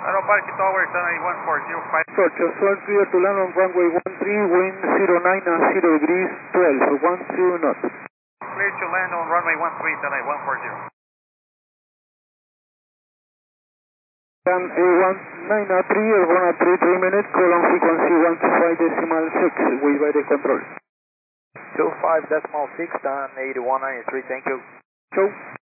Aeropark Tower, Tanay 1405. Roger, all clear to land on runway 13, wind 09 and 0 degrees, 12, 10 knots. Clear to land on runway 13, Tanay 140. Can A19 Airborne 3 minutes, call on frequency 125.6, wait by the control. 25.6, Dan 8193, thank you. Show.